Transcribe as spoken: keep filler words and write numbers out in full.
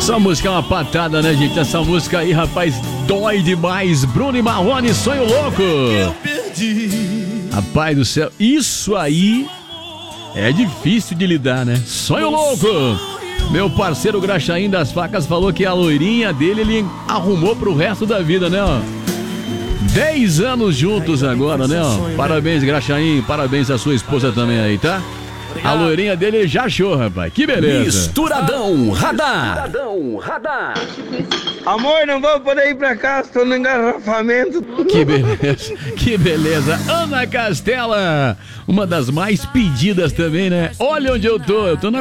Essa música é uma patada, né, gente? Essa música aí, rapaz, dói demais. Bruno e Marrone, Sonho Louco. Eu perdi. Rapaz do céu, isso aí é difícil de lidar, né? Sonho Louco. Meu parceiro Graxaim das Facas falou que a loirinha dele ele arrumou pro resto da vida, né, ó? Dez anos juntos agora, né, ó? Parabéns, Graxaim, parabéns à sua esposa também aí, tá? A loirinha dele ele já achou, rapaz. Que beleza. Misturadão Radar. Misturadão Radar. Amor, não vou poder ir pra casa, tô no engarrafamento. Que beleza, que beleza. Ana Castela, uma das mais pedidas também, né? Olha onde eu tô, eu tô na